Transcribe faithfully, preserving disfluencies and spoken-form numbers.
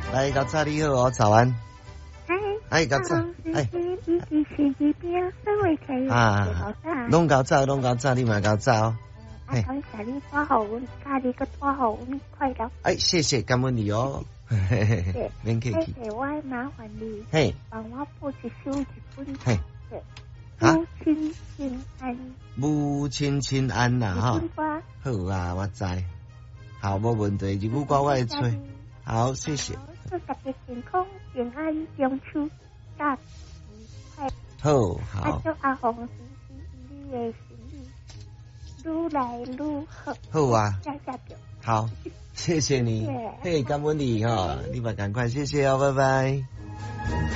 来，高早你好哦，早安。 嗨， 哎，高早，哎，啊，拢高早，拢高早，你嘛高早。 啊，感谢你带好阮家己，个带好阮快乐。 哎，谢谢，感恩你哦。 对， 免客气。 嘿，我麻烦你， 嘿， 帮我播一首日本歌。 嘿， 对， 啊， 母亲平安。 母亲亲安呐，哈。 日本歌。 好啊，我知。好，无问题，日本歌我会吹。好，谢谢。 祝大家健康平安，中秋大吉快。 好好。 啊，祝阿红你的生意愈来愈好。 好啊。 下下着。 好，谢谢你。嘿，感恩你哈，你嘛赶快，谢谢哦，拜拜。